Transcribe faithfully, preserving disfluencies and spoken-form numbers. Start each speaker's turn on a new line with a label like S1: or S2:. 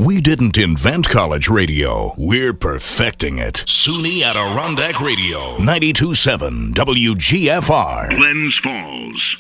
S1: We didn't invent college radio. We're perfecting it. SUNY Adirondack Radio, ninety-two point seven W G F R.
S2: Glens Falls.